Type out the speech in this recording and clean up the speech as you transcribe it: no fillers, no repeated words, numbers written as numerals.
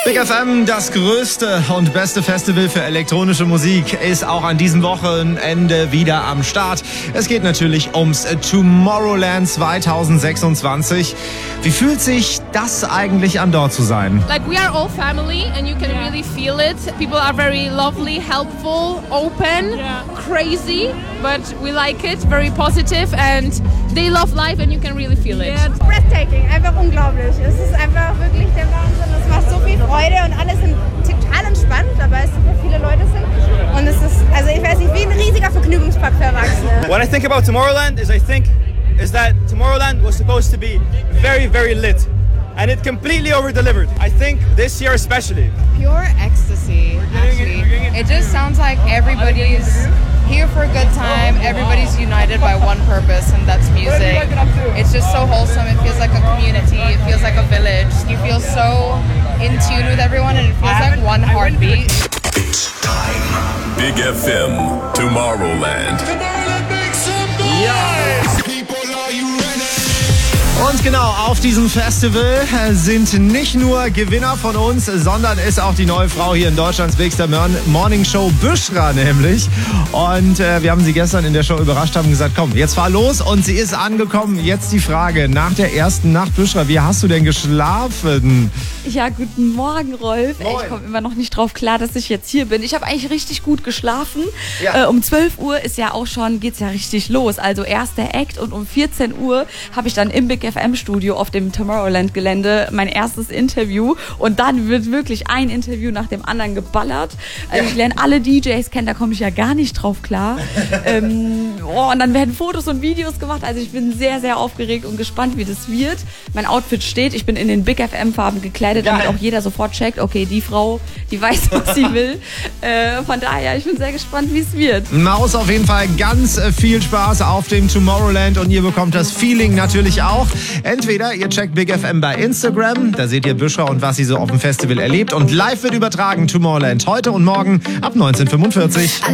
Big FM, das größte und beste Festival für elektronische Musik, ist auch an diesem Wochenende wieder am Start. Es geht natürlich ums Tomorrowland 2026. Wie fühlt sich das eigentlich an, dort zu sein? Like, we are all family and you can really feel it. People are very lovely, helpful, open, crazy, but we like it, very positive and they love life and you can really feel it. Yeah, it's breathtaking, einfach unglaublich. Es ist einfach wirklich der Wahnsinn. Es macht so viel Freude und alle sind total entspannt, weil es super viele Leute sind. Und es ist, also ich weiß nicht, wie ein riesiger Vergnügungspark für Erwachsene. What I think about Tomorrowland is that Tomorrowland was supposed to be very, very lit. And it completely over-delivered. I think this year especially. Pure ecstasy, actually. It just sounds like everybody's here for a good time. Everybody's united by one purpose, and that's music. It's just so wholesome. It feels like a community. It feels like a village. You feel so in tune with everyone, and it feels like one heartbeat. It's time. Big FM, Tomorrowland. Und genau, auf diesem Festival sind nicht nur Gewinner von uns, sondern ist auch die neue Frau hier in Deutschlands bigster Morning Show, Büschra nämlich. Und wir haben sie gestern in der Show überrascht, haben gesagt, komm, jetzt fahr los. Und sie ist angekommen. Jetzt die Frage, nach der ersten Nacht, Büschra, wie hast du denn geschlafen? Ja, guten Morgen, Rolf. Moin. Ich komme immer noch nicht drauf klar, dass ich jetzt hier bin. Ich habe eigentlich richtig gut geschlafen. Ja. Um 12 Uhr geht's ja richtig los. Also erster Act und um 14 Uhr habe ich dann im Big FM Studio auf dem Tomorrowland-Gelände mein erstes Interview. Und dann wird wirklich ein Interview nach dem anderen geballert. Also ich lerne alle DJs kennen, da komme ich ja gar nicht drauf klar. Und dann werden Fotos und Videos gemacht. Also ich bin sehr, sehr aufgeregt und gespannt, wie das wird. Mein Outfit steht. Ich bin in den Big FM-Farben gekleidet, damit auch jeder sofort checkt, okay, die Frau, die weiß, was sie will. Von daher, ich bin sehr gespannt, wie es wird. Maus, auf jeden Fall ganz viel Spaß auf dem Tomorrowland und ihr bekommt das Feeling natürlich auch. Entweder ihr checkt Big FM bei Instagram, da seht ihr Büschra und was sie so auf dem Festival erlebt, und live wird übertragen Tomorrowland heute und morgen ab 19:45.